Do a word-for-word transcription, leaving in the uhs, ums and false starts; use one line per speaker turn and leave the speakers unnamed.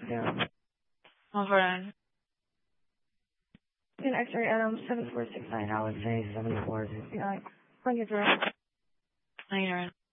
Yeah.
Overrun.
In X-ray Adam seven four six nine Alex A seven four six nine. Bring it around.
Later.